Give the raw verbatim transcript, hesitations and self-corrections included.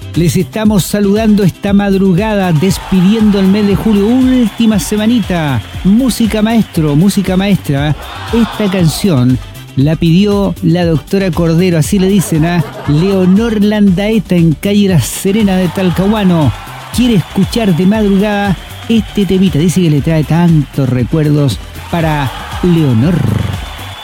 Les estamos saludando esta madrugada, despidiendo el mes de julio, última semanita. Música maestro, música maestra. Esta canción la pidió la doctora Cordero, así le dicen a Leonor Landaeta en calle La Serena de Talcahuano. Quiere escuchar de madrugada este temita, dice que le trae tantos recuerdos para Leonor.